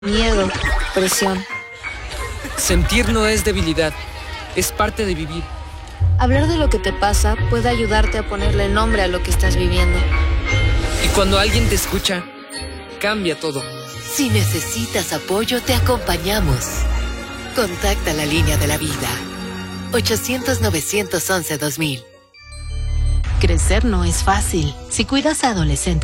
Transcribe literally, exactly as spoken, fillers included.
Miedo, presión. Sentir no es debilidad, es parte de vivir. Hablar de lo que te pasa puede ayudarte a ponerle nombre a lo que estás viviendo. Y cuando alguien te escucha, cambia todo. Si necesitas apoyo, te acompañamos. Contacta la línea de la vida. ochocientos, novecientos once, dos mil. Crecer no es fácil. Si cuidas a adolescentes